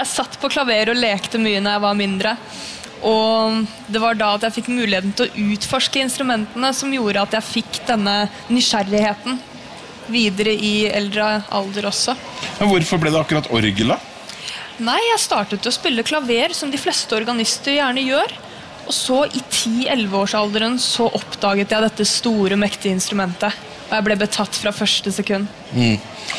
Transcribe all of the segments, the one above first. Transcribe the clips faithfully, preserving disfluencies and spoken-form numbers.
Jeg satt på klaver og lekte mye når jeg var mindre. Og det var da at jeg fikk muligheten til å utforske instrumentene som gjorde at jeg fikk denne nysgjerrigheten videre i eldre alder også. Men hvorfor ble det akkurat orgel da? Nei, jeg startet å spille klaver som de fleste organister gjerne gjør. Og så i ti-elleve årsalderen så oppdaget jeg dette store, mektige instrumentet. Og jeg ble betatt fra første sekund. Mm.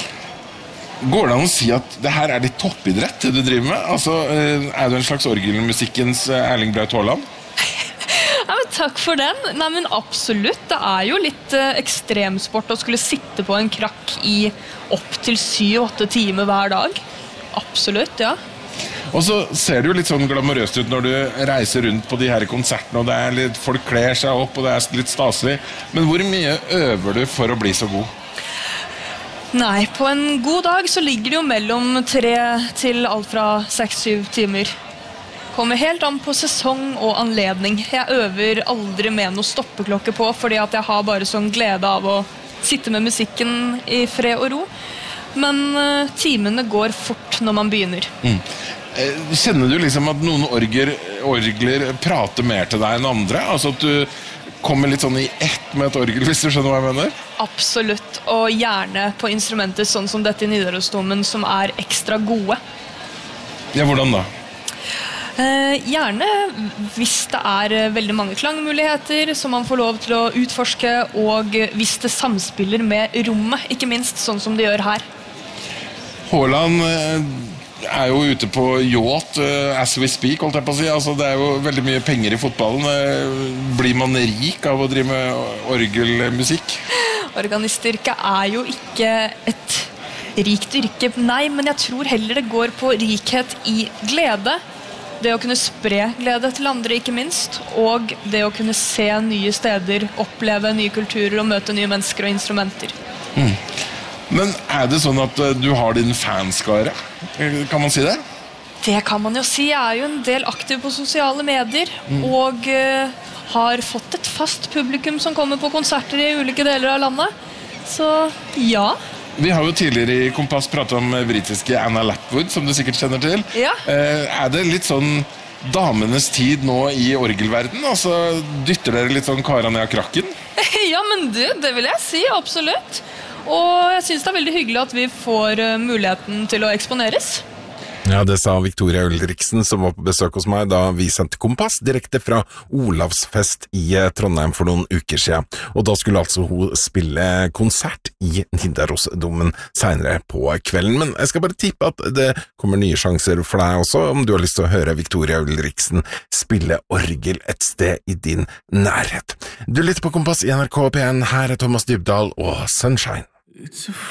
Går det an å si at det her er ditt toppidrett, det du driver med? Altså, er du en slags orgelmusikkens Erling Braut Haaland? Ja, men takk for den. Nei, men absolutt. Det er jo litt eh, ekstremsport å skulle sitte på en krakk i opp til syv-åtte timer hver dag. Absolutt, ja. Og så ser det jo litt sånn glamorøst ut når du reiser rundt på de her konsertene, og det er litt, folk kler seg opp, og det er litt staselig. Men hvor mye øver du for å bli så god? Nei, på en god dag så ligger det jo mellom tre til alt fra seks-syv timer. Kommer helt an på sesong og anledning. Jeg øver aldri med noe stoppeklokke på, fordi at jeg har bare sånn glede av å sitte med musikken i fred og ro. Men uh, timene går fort når man begynner. Mm. Kjenner du liksom at noen orger, orgler prater mer til deg enn andre? Altså at du kommer litt sånn i ett med et orgel, hvis du skjønner hva jeg mener? Absolutt, og gjerne på instrumenter sånn som dette i Nidarosdomen, som er ekstra gode. Ja, hvordan da? Eh, gjerne hvis det er veldig mange klangmuligheter som man får lov til å utforske, og hvis det samspiller med rommet, ikke minst sånn som det gjør her. Haaland er jo ute på yacht, uh, as we speak, holdt jeg på å si. Altså, det er jo veldig mye penger i fotballen. Uh, blir man rik av å drive med orgelmusikk? Organistyrket er jo ikke et rikt yrke, nei, men jeg tror heller det går på rikhet i glede. Det å kunne spre glede til andre, ikke minst, og det å kunne se nye steder, oppleve nye kulturer og møte nye mennesker og instrumenter. Mm. Men er det sånn at du har din fanskare? Kan man si det? Det kan man jo si. Jeg er jo en del aktiv på sosiale medier, mm. og uh, har fått et fast publikum som kommer på konserter i ulike deler av landet. Så ja. Vi har jo tidligere i Kompass pratet om britiske Anna Lapwood, som du sikkert kjenner til. Ja. Uh, er det litt sånn damenes tid nå i orgelverden? Altså, dytter dere litt sånn kara ned av krakken? Ja, men du, det vil jeg si, absolutt. Og jeg synes det er veldig hyggelig at vi får muligheten til å eksponeres. Ja, det sa Victoria Ulriksen, som var på besøk hos meg da vi sendte Kompass direkte fra Olavsfest i Trondheim for noen uker siden. Og da skulle altså hun spille konsert i Nidarosdomen senere på kvelden. Men jeg skal bare tippe at det kommer nye sjanser for deg også, om du har lyst til å høre Victoria Ulriksen spille orgel et sted i din nærhet. Du lytter på Kompass i N R K P en, her er Thomas Dybdahl og Sunshine. It's a